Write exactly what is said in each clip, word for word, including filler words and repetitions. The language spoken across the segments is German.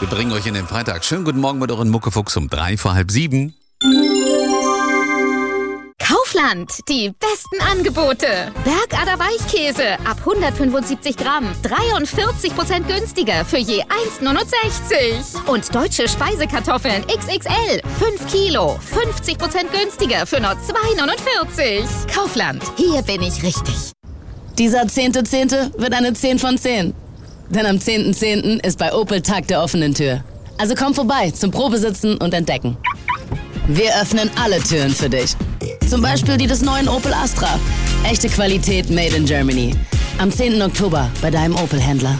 Wir bringen euch in den Freitag. Schönen guten Morgen mit euren Muckefuchs um drei vor halb sieben. Kaufland, die besten Angebote. Bergader Weichkäse ab hundertfünfundsiebzig Gramm, dreiundvierzig Prozent günstiger für je eins Komma neunundsechzig. Und deutsche Speisekartoffeln X X L, fünf Kilo, fünfzig Prozent günstiger für nur zwei Komma neunundvierzig. Kaufland, hier bin ich richtig. Dieser zehnte Zehnte wird eine zehn von zehn. Denn am zehnten Zehnten ist bei Opel Tag der offenen Tür. Also komm vorbei zum Probesitzen und Entdecken. Wir öffnen alle Türen für dich. Zum Beispiel die des neuen Opel Astra. Echte Qualität made in Germany. Am zehnten Oktober bei deinem Opel-Händler.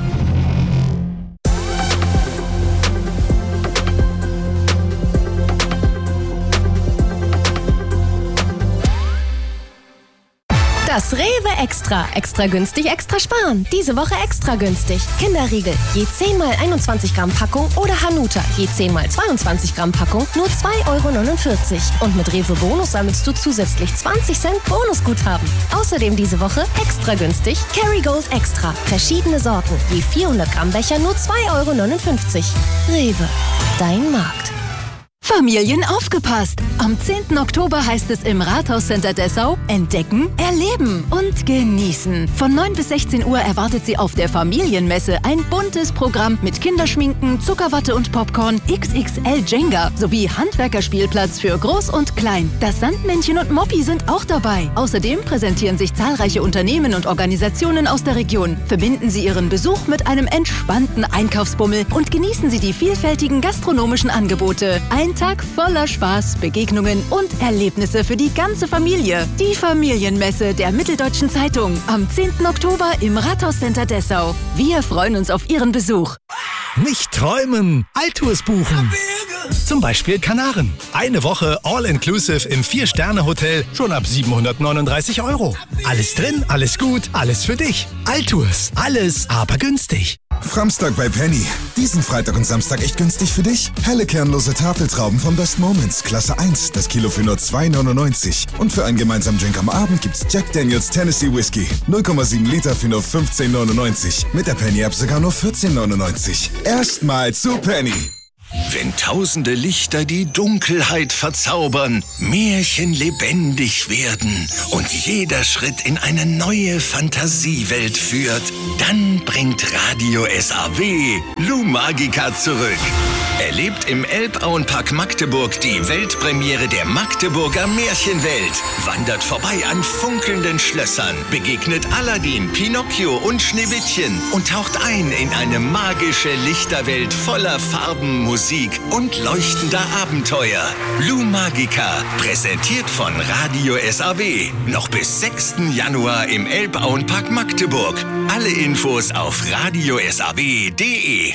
Das Rewe Extra. Extra günstig, extra sparen. Diese Woche extra günstig. Kinderriegel, je zehn mal einundzwanzig Gramm Packung oder Hanuta, je zehn mal zweiundzwanzig Gramm Packung, nur zwei Komma neunundvierzig Euro. Und mit Rewe Bonus sammelst du zusätzlich zwanzig Cent Bonusguthaben. Außerdem diese Woche extra günstig Kerrygold Extra. Verschiedene Sorten, je vierhundert Gramm Becher, nur zwei Komma neunundfünfzig Euro. Rewe, dein Markt. Familien aufgepasst! Am zehnten Oktober heißt es im Rathauscenter Dessau entdecken, erleben und genießen. Von neun bis sechzehn Uhr erwartet Sie auf der Familienmesse ein buntes Programm mit Kinderschminken, Zuckerwatte und Popcorn, X X L Jenga sowie Handwerkerspielplatz für Groß und Klein. Das Sandmännchen und Moppi sind auch dabei. Außerdem präsentieren sich zahlreiche Unternehmen und Organisationen aus der Region. Verbinden Sie Ihren Besuch mit einem entspannten Einkaufsbummel und genießen Sie die vielfältigen gastronomischen Angebote. Ein Tag voller Spaß, Begegnungen und Erlebnisse für die ganze Familie. Die Familienmesse der Mitteldeutschen Zeitung am zehnten Oktober im Rathauscenter Dessau. Wir freuen uns auf Ihren Besuch. Nicht träumen, Altours buchen. Zum Beispiel Kanaren. Eine Woche All-Inclusive im vier-Sterne-Hotel schon ab siebenhundertneununddreißig Euro. Alles drin, alles gut, alles für dich. Altours, alles aber günstig. Framstag bei Penny. Diesen Freitag und Samstag echt günstig für dich? Helle kernlose Tafeltrauben von Best Moments, Klasse eins, das Kilo für nur zwei Komma neunundneunzig. Und für einen gemeinsamen Drink am Abend gibt's Jack Daniels Tennessee Whiskey. null Komma sieben Liter für nur fünfzehn Komma neunundneunzig. Mit der Penny-App sogar nur vierzehn Komma neunundneunzig. Erstmal zu Penny. Wenn tausende Lichter die Dunkelheit verzaubern, Märchen lebendig werden und jeder Schritt in eine neue Fantasiewelt führt, dann bringt Radio S A W Lumagica zurück. Erlebt im Elbauenpark Magdeburg die Weltpremiere der Magdeburger Märchenwelt. Wandert vorbei an funkelnden Schlössern, begegnet Aladdin, Pinocchio und Schneewittchen und taucht ein in eine magische Lichterwelt voller Farben, Musik und leuchtender Abenteuer. Lumagica, präsentiert von Radio S A W. Noch bis sechsten Januar im Elbauenpark Magdeburg. Alle Infos auf radio s a w punkt d e.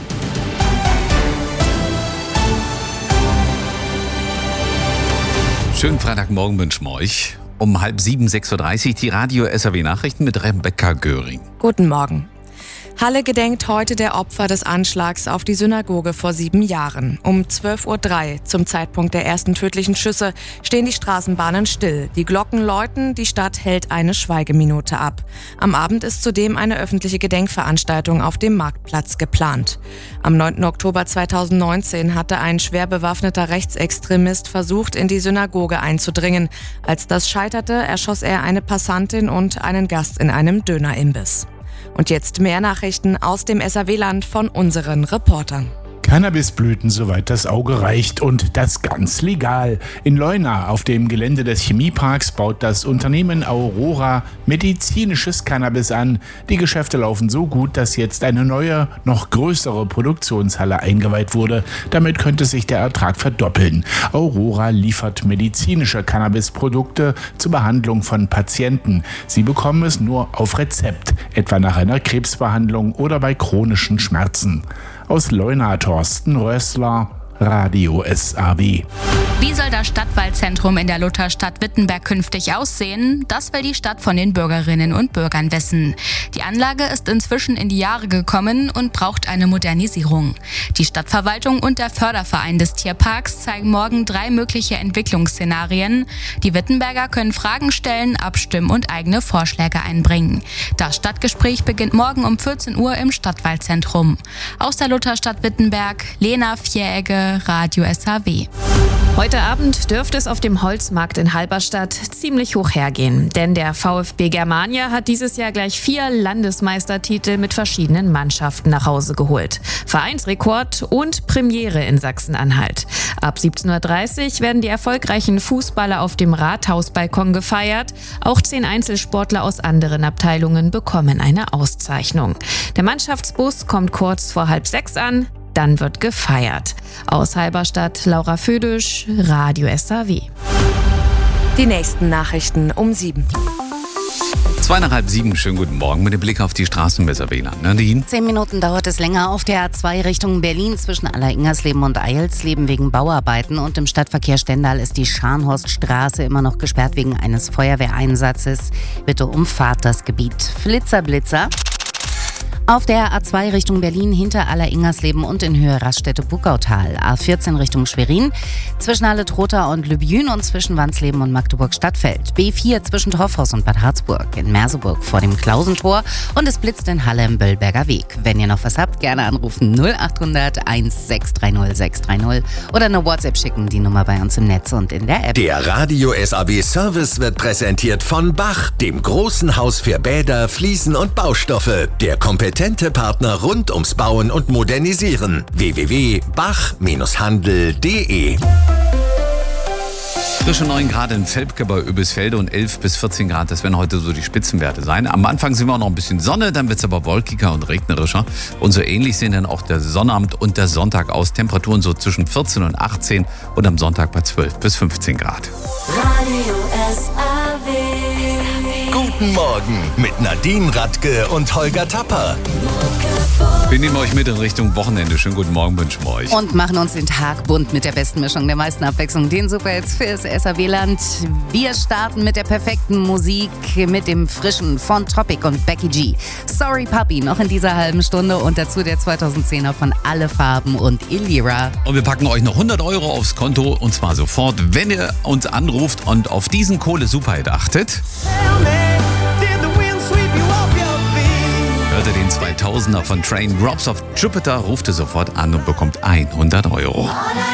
Schönen Freitagmorgen wünschen wir euch. Um halb sieben, sechs Uhr dreißig die Radio S A W Nachrichten mit Rebecca Göring. Guten Morgen. Halle gedenkt heute der Opfer des Anschlags auf die Synagoge vor sieben Jahren. Um zwölf Uhr drei, zum Zeitpunkt der ersten tödlichen Schüsse, stehen die Straßenbahnen still. Die Glocken läuten, die Stadt hält eine Schweigeminute ab. Am Abend ist zudem eine öffentliche Gedenkveranstaltung auf dem Marktplatz geplant. Am neunten Oktober zweitausendneunzehn hatte ein schwer bewaffneter Rechtsextremist versucht, in die Synagoge einzudringen. Als das scheiterte, erschoss er eine Passantin und einen Gast in einem Dönerimbiss. Und jetzt mehr Nachrichten aus dem S A W-Land von unseren Reportern. Cannabisblüten, soweit das Auge reicht, und das ganz legal. In Leuna auf dem Gelände des Chemieparks baut das Unternehmen Aurora medizinisches Cannabis an. Die Geschäfte laufen so gut, dass jetzt eine neue, noch größere Produktionshalle eingeweiht wurde. Damit könnte sich der Ertrag verdoppeln. Aurora liefert medizinische Cannabisprodukte zur Behandlung von Patienten. Sie bekommen es nur auf Rezept, etwa nach einer Krebsbehandlung oder bei chronischen Schmerzen. Aus Leuna Thorsten Rössler, Radio S A W. Wie soll das Stadtwaldzentrum in der Lutherstadt Wittenberg künftig aussehen? Das will die Stadt von den Bürgerinnen und Bürgern wissen. Die Anlage ist inzwischen in die Jahre gekommen und braucht eine Modernisierung. Die Stadtverwaltung und der Förderverein des Tierparks zeigen morgen drei mögliche Entwicklungsszenarien. Die Wittenberger können Fragen stellen, abstimmen und eigene Vorschläge einbringen. Das Stadtgespräch beginnt morgen um vierzehn Uhr im Stadtwaldzentrum. Aus der Lutherstadt Wittenberg, Lena Vieregge, Radio S A W. Heute Abend dürfte es auf dem Holzmarkt in Halberstadt ziemlich hoch hergehen. Denn der VfB Germania hat dieses Jahr gleich vier Landesmeistertitel mit verschiedenen Mannschaften nach Hause geholt. Vereinsrekord und Premiere in Sachsen-Anhalt. Ab siebzehn Uhr dreißig werden die erfolgreichen Fußballer auf dem Rathausbalkon gefeiert. Auch zehn Einzelsportler aus anderen Abteilungen bekommen eine Auszeichnung. Der Mannschaftsbus kommt kurz vor halb sechs an. Dann wird gefeiert. Aus Halberstadt, Laura Födisch, Radio S A W. Die nächsten Nachrichten um sieben. Zwei nach halb sieben, schönen guten Morgen mit dem Blick auf die Straßen besser W L A N. Nadine? Zehn Minuten dauert es länger auf der A zwei Richtung Berlin zwischen Alleringgersleben und Eilsleben wegen Bauarbeiten und im Stadtverkehr Stendal ist die Scharnhorststraße immer noch gesperrt wegen eines Feuerwehreinsatzes. Bitte umfahrt das Gebiet. Flitzer, Blitzer. Auf der A zwei Richtung Berlin hinter Alleringgersleben und in Höhe Raststätte-Bugautal. A vierzehn Richtung Schwerin zwischen Halle-Trotha und Lübjün und zwischen Wansleben und Magdeburg-Stadtfeld. B vier zwischen Torfhaus und Bad Harzburg. In Merseburg vor dem Klausentor und es blitzt in Halle im Böllberger Weg. Wenn ihr noch was habt, gerne anrufen null acht hundert sechs drei null sechs drei null oder eine WhatsApp schicken, die Nummer bei uns im Netz und in der App. Der Radio S A W Service wird präsentiert von Bach, dem großen Haus für Bäder, Fliesen und Baustoffe. Der kompetente Partner rund ums Bauen und Modernisieren. w w w punkt bach handel punkt de. Frische neun Grad in Velpke bei Oebisfelde und elf bis vierzehn Grad, das werden heute so die Spitzenwerte sein. Am Anfang sehen wir auch noch ein bisschen Sonne, dann wird es aber wolkiger und regnerischer. Und so ähnlich sehen dann auch der Sonnabend und der Sonntag aus. Temperaturen so zwischen vierzehn und achtzehn und am Sonntag bei zwölf bis fünfzehn Grad. Radio S A W. Guten Morgen mit Nadine Radke und Holger Tapper. Wir nehmen euch mit in Richtung Wochenende. Schönen guten Morgen wünschen wir euch. Und machen uns den Tag bunt mit der besten Mischung, der meisten Abwechslung, den Superhits fürs S A W-Land. Wir starten mit der perfekten Musik, mit dem frischen von Topic und Becky G. Sorry Papi, noch in dieser halben Stunde und dazu der zweitausendzehner von Alle Farben und Illyra. Und wir packen euch noch hundert Euro aufs Konto und zwar sofort, wenn ihr uns anruft und auf diesen Kohle-Superhit achtet. Hört ihr den zweitausender von Train Drops of Jupiter, ruft ihr sofort an und bekommt hundert Euro.